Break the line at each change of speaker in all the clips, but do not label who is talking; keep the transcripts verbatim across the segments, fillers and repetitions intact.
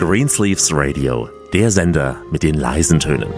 Greensleeves Radio, der Sender mit den leisen Tönen.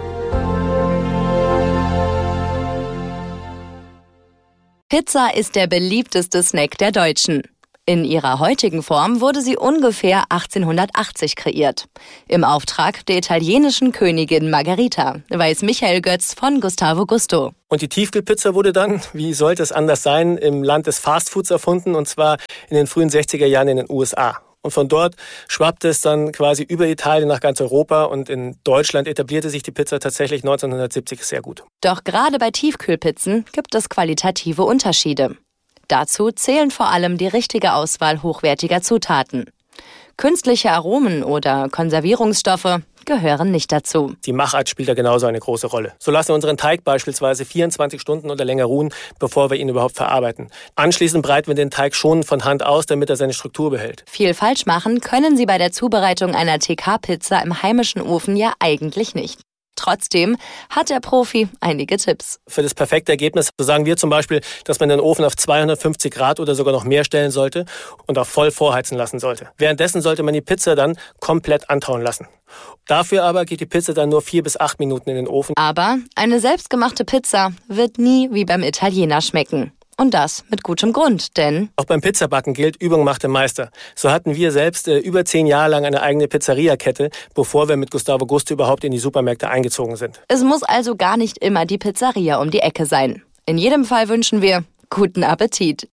Pizza ist der beliebteste Snack der Deutschen. In ihrer heutigen Form wurde sie ungefähr achtzehnhundertachtzig kreiert. Im Auftrag der italienischen Königin Margherita, weiß Michael Götz von Gustavo Gusto.
Und die Tiefkühlpizza wurde dann, wie sollte es anders sein, im Land des Fastfoods erfunden, und zwar in den frühen sechziger Jahren in den U S A. Und von dort schwappte es dann quasi über Italien nach ganz Europa, und in Deutschland etablierte sich die Pizza tatsächlich neunzehnhundertsiebzig sehr gut.
Doch gerade bei Tiefkühlpizzen gibt es qualitative Unterschiede. Dazu zählen vor allem die richtige Auswahl hochwertiger Zutaten. Künstliche Aromen oder Konservierungsstoffe gehören nicht dazu.
Die Machart spielt da genauso eine große Rolle. So lassen wir unseren Teig beispielsweise vierundzwanzig Stunden oder länger ruhen, bevor wir ihn überhaupt verarbeiten. Anschließend breiten wir den Teig schon von Hand aus, damit er seine Struktur behält.
Viel falsch machen können Sie bei der Zubereitung einer T K-Pizza im heimischen Ofen ja eigentlich nicht. Trotzdem hat der Profi einige Tipps.
Für das perfekte Ergebnis sagen wir zum Beispiel, dass man den Ofen auf zweihundertfünfzig Grad oder sogar noch mehr stellen sollte und auch voll vorheizen lassen sollte. Währenddessen sollte man die Pizza dann komplett antauen lassen. Dafür aber geht die Pizza dann nur vier bis acht Minuten in den Ofen.
Aber eine selbstgemachte Pizza wird nie wie beim Italiener schmecken. Und das mit gutem Grund, denn
auch beim Pizzabacken gilt, Übung macht den Meister. So hatten wir selbst äh, über zehn Jahre lang eine eigene Pizzeria-Kette, bevor wir mit Gustavo Gusto überhaupt in die Supermärkte eingezogen sind.
Es muss also gar nicht immer die Pizzeria um die Ecke sein. In jedem Fall wünschen wir guten Appetit.